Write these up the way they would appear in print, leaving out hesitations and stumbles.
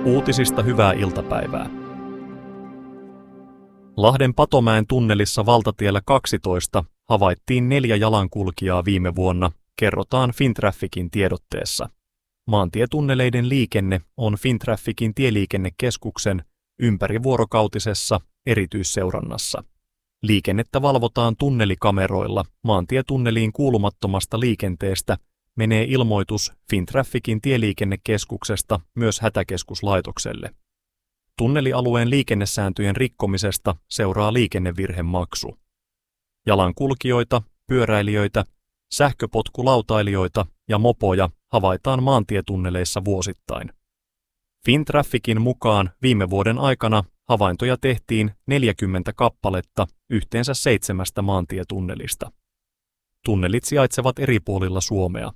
Uutisista hyvää iltapäivää. Lahden Patomäen tunnelissa valtatiellä 12 havaittiin 4 jalankulkijaa viime vuonna, kerrotaan Fintrafficin tiedotteessa. Maantietunneleiden liikenne on Fintrafficin tieliikennekeskuksen ympärivuorokautisessa erityisseurannassa. Liikennettä valvotaan tunnelikameroilla. Maantietunneliin kuulumattomasta liikenteestä menee ilmoitus Fintrafficin tieliikennekeskuksesta myös hätäkeskuslaitokselle. Tunnelialueen liikennesääntöjen rikkomisesta seuraa liikennevirhemaksu. Jalankulkijoita, pyöräilijöitä, sähköpotkulautailijoita ja mopoja havaitaan maantietunneleissa vuosittain. Fintrafficin mukaan viime vuoden aikana havaintoja tehtiin 40 kappaletta yhteensä 7 maantietunnelista. Tunnelit sijaitsevat eri puolilla Suomea.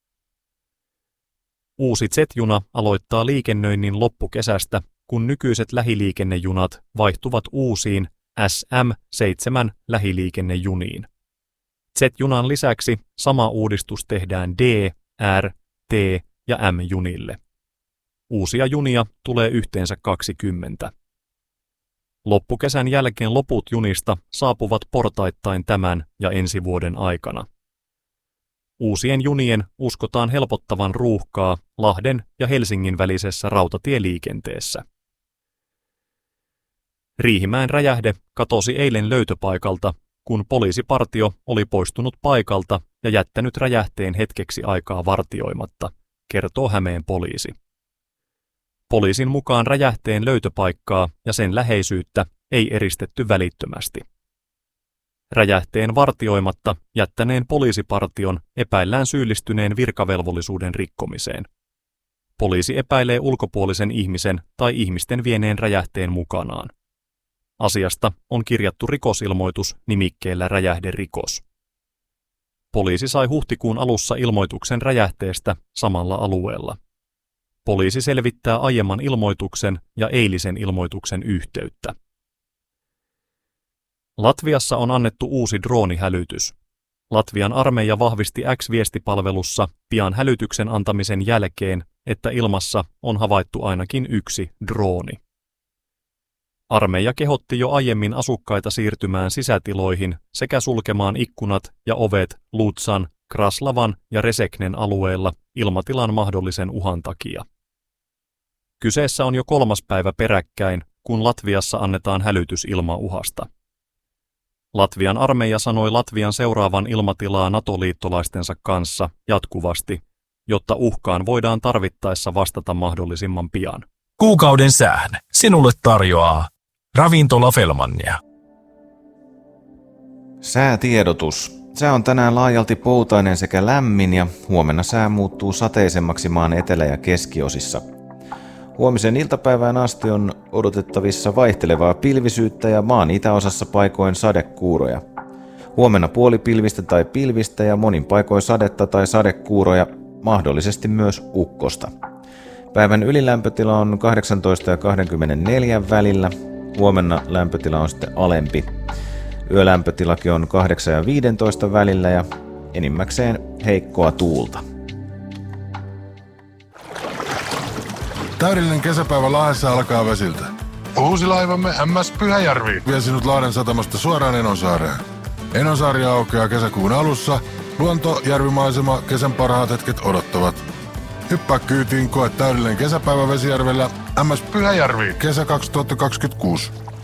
Uusi Z-juna aloittaa liikennöinnin loppukesästä, kun nykyiset lähiliikennejunat vaihtuvat uusiin SM7 lähiliikennejuniin. Z-junan lisäksi sama uudistus tehdään D, R, T ja M-junille. Uusia junia tulee yhteensä 20. Loppukesän jälkeen loput junista saapuvat portaittain tämän ja ensi vuoden aikana. Uusien junien uskotaan helpottavan ruuhkaa Lahden ja Helsingin välisessä rautatieliikenteessä. Riihimäen räjähde katosi eilen löytöpaikalta, kun poliisipartio oli poistunut paikalta ja jättänyt räjähteen hetkeksi aikaa vartioimatta, kertoo Hämeen poliisi. Poliisin mukaan räjähteen löytöpaikkaa ja sen läheisyyttä ei eristetty välittömästi. Räjähteen vartioimatta jättäneen poliisipartion epäillään syyllistyneen virkavelvollisuuden rikkomiseen. Poliisi epäilee ulkopuolisen ihmisen tai ihmisten vieneen räjähteen mukanaan. Asiasta on kirjattu rikosilmoitus nimikkeellä räjähderikos. Poliisi sai huhtikuun alussa ilmoituksen räjähteestä samalla alueella. Poliisi selvittää aiemman ilmoituksen ja eilisen ilmoituksen yhteyttä. Latviassa on annettu uusi droonihälytys. Latvian armeija vahvisti X-viestipalvelussa pian hälytyksen antamisen jälkeen, että ilmassa on havaittu ainakin 1 drooni. Armeija kehotti jo aiemmin asukkaita siirtymään sisätiloihin sekä sulkemaan ikkunat ja ovet Lutsan, Kraslavan ja Reseknen alueella ilmatilan mahdollisen uhan takia. Kyseessä on jo 3. päivä peräkkäin, kun Latviassa annetaan hälytys ilmauhasta. Latvian armeija sanoi Latvian seuraavan ilmatilaa NATO-liittolaistensa kanssa jatkuvasti, jotta uhkaan voidaan tarvittaessa vastata mahdollisimman pian. Kuukauden sään sinulle tarjoaa Ravintola Fellmania. Säätiedotus. Sää on tänään laajalti poutainen sekä lämmin ja huomenna sää muuttuu sateisemmaksi maan etelä- ja keskiosissa. Huomisen iltapäivään asti on odotettavissa vaihtelevaa pilvisyyttä ja maan itäosassa paikoin sadekuuroja. Huomenna puolipilvistä tai pilvistä ja monin paikoin sadetta tai sadekuuroja, mahdollisesti myös ukkosta. Päivän ylilämpötila on 18 ja 24 välillä. Huomenna lämpötila on sitten alempi. Yölämpötilakin on 8 ja 15 välillä ja enimmäkseen heikkoa tuulta. Täydellinen kesäpäivä Lahdessa alkaa vesiltä. Uusi laivamme MS Pyhäjärvi vie sinut Lahden satamasta suoraan Enonsaareen. Enonsaari aukeaa kesäkuun alussa. Luonto, järvimaisema, kesän parhaat hetket odottavat. Hyppää kyytiin, koe täydellinen kesäpäivä Vesijärvellä. MS Pyhäjärvi, kesä 2026.